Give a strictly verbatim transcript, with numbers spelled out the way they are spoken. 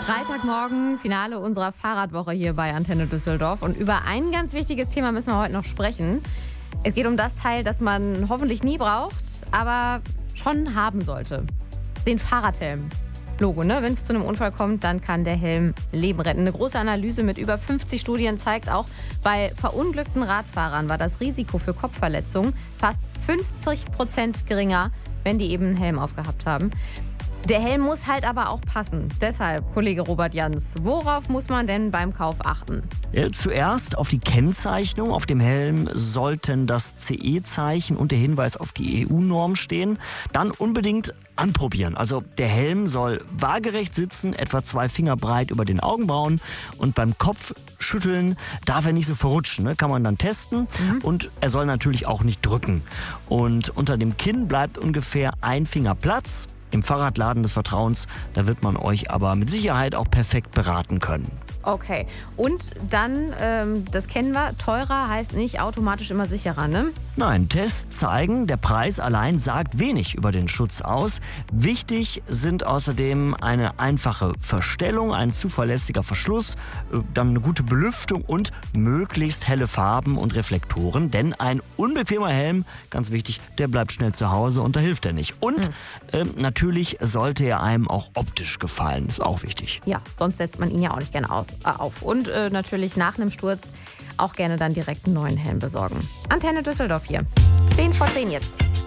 Freitagmorgen, Finale unserer Fahrradwoche hier bei Antenne Düsseldorf. Und über ein ganz wichtiges Thema müssen wir heute noch sprechen. Es geht um das Teil, das man hoffentlich nie braucht, aber schon haben sollte. Den Fahrradhelm. Logo, ne? Wenn es zu einem Unfall kommt, dann kann der Helm Leben retten. Eine große Analyse mit über fünfzig Studien zeigt auch, bei verunglückten Radfahrern war das Risiko für Kopfverletzungen fast fünfzig Prozent geringer, wenn die eben einen Helm aufgehabt haben. Der Helm muss halt aber auch passen. Deshalb, Kollege Robert Jans, worauf muss man denn beim Kauf achten? Ja, zuerst auf die Kennzeichnung. Auf dem Helm sollten das C E-Zeichen und der Hinweis auf die E U-Norm stehen. Dann unbedingt anprobieren. Also der Helm soll waagerecht sitzen, etwa zwei Finger breit über den Augenbrauen. Und beim Kopfschütteln darf er nicht so verrutschen. Ne? Kann man dann testen. Mhm. Und er soll natürlich auch nicht drücken. Und unter dem Kinn bleibt ungefähr ein Finger Platz. Im Fahrradladen des Vertrauens, da wird man euch aber mit Sicherheit auch perfekt beraten können. Okay, und dann, ähm, das kennen wir, teurer heißt nicht automatisch immer sicherer, ne? Nein, Tests zeigen, der Preis allein sagt wenig über den Schutz aus. Wichtig sind außerdem eine einfache Verstellung, ein zuverlässiger Verschluss, dann eine gute Belüftung und möglichst helle Farben und Reflektoren. Denn ein unbequemer Helm, ganz wichtig, der bleibt schnell zu Hause und da hilft er nicht. Und mhm. ähm, natürlich sollte er einem auch optisch gefallen, ist auch wichtig. Ja, sonst setzt man ihn ja auch nicht gerne aus. auf. Und äh, natürlich nach einem Sturz auch gerne dann direkt einen neuen Helm besorgen. Antenne Düsseldorf hier. zehn vor zehn jetzt.